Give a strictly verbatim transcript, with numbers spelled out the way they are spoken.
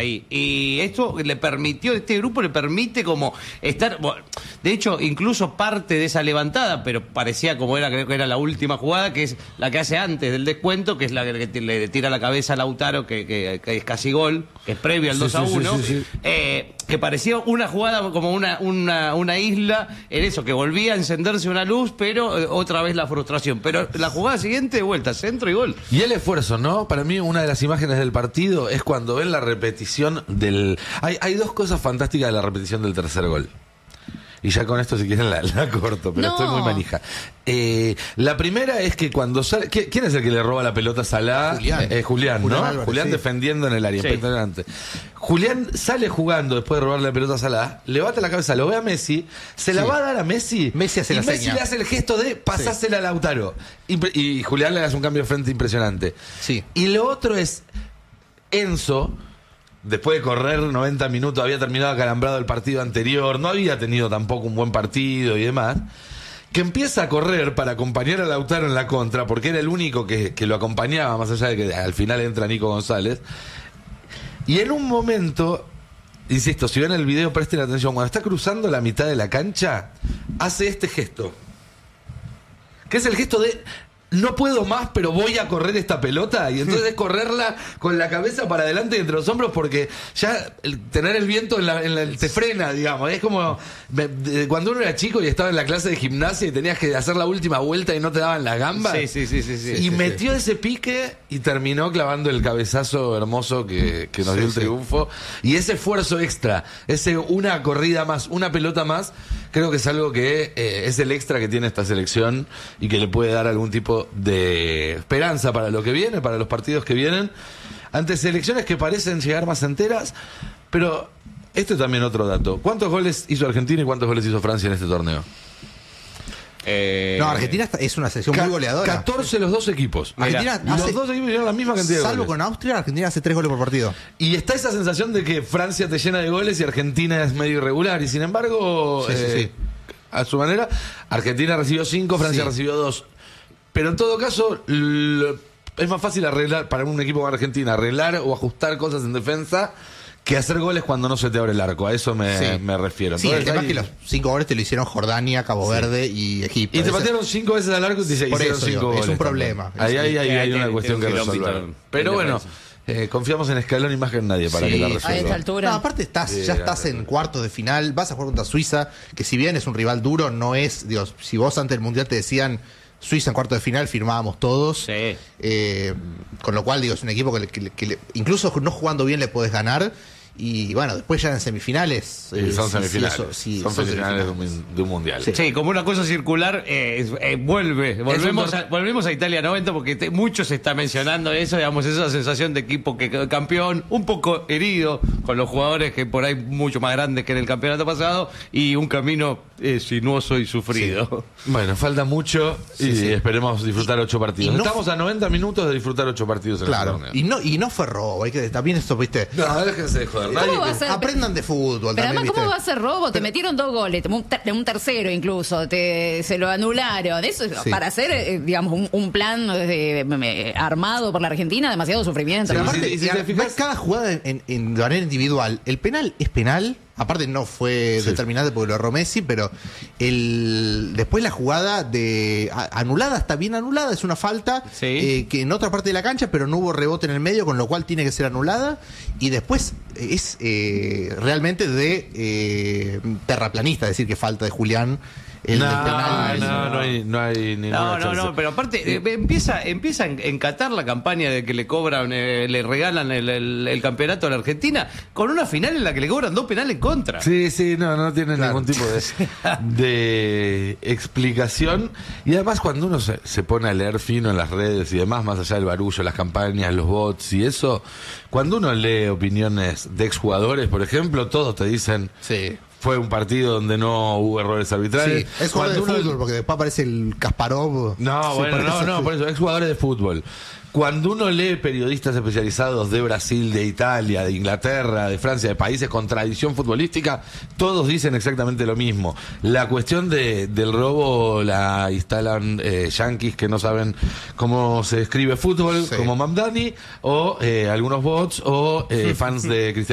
ahí. Y esto le permitió, este grupo le permite como estar... Bueno, de hecho, incluso parte de esa levantada, pero parecía como era, creo que era la última jugada, que es la que hace antes del descuento, que es la que le tira la cabeza a Lautaro, que, que, que es casi gol, que es previo al sí, dos a uno. Sí, sí, sí. Eh, que parecía una jugada como una, una, una isla, en eso, que volvía a encenderse una luz, pero eh, otra vez la frustración. Pero la jugada siguiente, de vuelta, centro y gol. Y el esfuerzo, ¿no? Para mí una de las imágenes del partido es cuando ven la repetición del... Hay, hay dos cosas fantásticas de la repetición del tercer gol. Y ya con esto, si quieren, la, la corto, pero No. estoy muy manija. Eh, la primera es que cuando sale... ¿Quién quién es el que le roba la pelota a Salah? Julián. Eh, Julián, ¿no? Julián Álvarez, Julián sí. defendiendo en el área, Sí. impresionante. Julián sale jugando después de robarle la pelota a Salah, levanta la cabeza, lo ve a Messi, se la Sí. va a dar a Messi, Messi hace y la Messi seña. le hace el gesto de pasásela a Lautaro. Impre- y Julián le hace un cambio de frente impresionante. Sí. Y lo otro es Enzo, después de correr noventa minutos, había terminado acalambrado el partido anterior, no había tenido tampoco un buen partido y demás, que empieza a correr para acompañar a Lautaro en la contra, porque era el único que, que lo acompañaba, más allá de que al final entra Nico González. Y en un momento, insisto, si ven el video, presten atención, cuando está cruzando la mitad de la cancha, hace este gesto, que es el gesto de... No puedo más, pero voy a correr esta pelota. Y entonces es correrla con la cabeza para adelante y entre los hombros, porque ya el, tener el viento en la, en la- te frena, digamos. Es como me- de- cuando uno era chico y estaba en la clase de gimnasia y tenías que hacer la última vuelta y no te daban las gambas. Sí, sí, sí, sí, sí. Y sí, metió ese pique y terminó clavando el cabezazo hermoso que, que nos Sí, dio el sí. triunfo. Y ese esfuerzo extra, ese una corrida más, una pelota más, creo que es algo que eh, es el extra que tiene esta selección y que le puede dar algún tipo de esperanza para lo que viene, para los partidos que vienen, ante selecciones que parecen llegar más enteras. Pero este es también otro dato. ¿Cuántos goles hizo Argentina y cuántos goles hizo Francia en este torneo? Eh, No, Argentina está- es una selección Ca- muy goleadora. catorce los dos equipos. Argentina Y los hace- dos equipos hicieron la misma cantidad de Salvo goles. con Austria, Argentina hace tres goles por partido. Y está esa sensación de que Francia te llena de goles y Argentina es medio irregular. Y sin embargo, Sí, sí, eh, sí. a su manera, Argentina recibió cinco, Francia Sí. recibió dos. Pero en todo caso, lo- es más fácil arreglar para un equipo como Argentina, arreglar o ajustar cosas en defensa que hacer goles cuando no se te abre el arco. A eso me, Sí. me refiero. Sí, el Entonces, tema ahí- es que los cinco goles te lo hicieron Jordania, Cabo Verde y Egipto. Y te Ese- patearon cinco veces al arco y te Por hicieron eso cinco digo, es goles. un problema. también. Ahí, ahí, ahí Sí, hay tiene- una cuestión que tiene un resolver. kilómetro Pero de bueno, defensa. eh, confiamos en Scaloni más que en nadie para Sí, que la a A resuelva. esta altura. No, aparte estás, Sí, ya estás claro. en cuartos de final, vas a jugar contra Suiza, que si bien es un rival duro, no es, Dios, si vos antes del Mundial te decían Suiza en cuartos de final, firmábamos todos. Sí. Eh, con lo cual, digo, es un equipo que, le- que le- que le- incluso no jugando bien le podés ganar. Y bueno, después ya en semifinales. Sí, eh, son si- si semifinales. eso- si- son son semifinales de semifinales. un, de un mundial. Sí, como una cosa circular, eh, eh, vuelve, volvemos, tor- a, volvemos a Italia noventa porque te- mucho se está mencionando eso, digamos, esa sensación de equipo que quedó campeón, un poco herido con los jugadores que por ahí mucho más grandes que en el campeonato pasado y un camino eh, sinuoso y sufrido. Bueno, falta mucho y Sí, sí. esperemos disfrutar ocho partidos. y no- Estamos a noventa minutos de disfrutar ocho partidos en Claro. el torneo. Y no, y no fue robo, hay que también esto, viste. No, déjense de joder. ¿Cómo Nadie va a que- ser? Aprendan de fútbol Pero también, además, ¿cómo ¿viste? va a ser robo? Te metieron dos goles, te- un, ter- un tercero incluso, te, se lo anularon. Eso es Sí. para hacer, eh, digamos, un, un plan eh, eh, armado por la Argentina, demasiado sufrimiento. Sí, ¿no? Aparte, y si te cada- fijas- cada jugada en, en- en de manera individual, el penal es penal. Aparte no fue Sí. determinante porque lo erró Messi, pero el después la jugada de a- anulada está bien anulada, es una falta Sí. eh, que en otra parte de la cancha, pero no hubo rebote en el medio, con lo cual tiene que ser anulada. Y después es eh, realmente de eh, terraplanista decir que falta de Julián el no, del penal. no, no hay, no hay ninguna No, no, chance. no, pero aparte eh, empieza empieza en, en Qatar la campaña de que le cobran, eh, le regalan el, el- el campeonato a la Argentina con una final en la que le cobran dos penales en contra. Sí, sí, no, no tiene Claro. ningún tipo de, de explicación. Y además cuando uno se, se pone a leer fino en las redes y demás, más allá del barullo, las campañas, los bots y eso, cuando uno lee opiniones de exjugadores, por ejemplo, todos te dicen... Sí. Fue un partido donde no hubo errores arbitrales. Sí, es jugador de Cuando uno- fútbol, porque después aparece el Kasparov. No, Sí, bueno, por no, eso, no, sí. por eso, exjugadores de fútbol. Cuando uno lee periodistas especializados de Brasil, de Italia, de Inglaterra, de Francia, de países con tradición futbolística, todos dicen exactamente lo mismo. La cuestión de, del robo la instalan eh, yanquis que no saben cómo se escribe fútbol, Sí. como Mamdani, o eh, algunos bots, o eh, fans de Cristiano